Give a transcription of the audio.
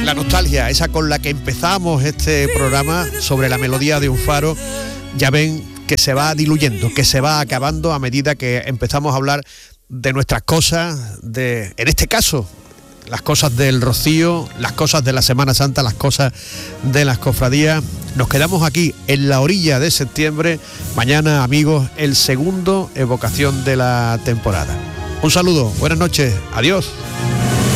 la nostalgia, esa con la que empezamos este programa sobre la melodía de un faro, ya ven que se va diluyendo, que se va acabando a medida que empezamos a hablar de nuestras cosas, en este caso, las cosas del Rocío, las cosas de la Semana Santa, las cosas de las cofradías. Nos quedamos aquí en la orilla de septiembre. Mañana, amigos, el segundo Evocación de la temporada. Un saludo, buenas noches, adiós.